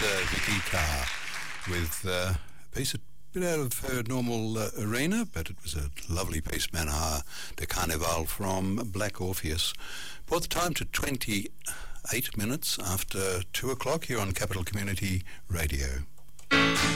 Vicky Carr with a piece a bit out of her normal arena, but it was a lovely piece, Manhar de Carnival from Black Orpheus. Brought the time to 28 minutes after 2 o'clock here on Capital Community Radio.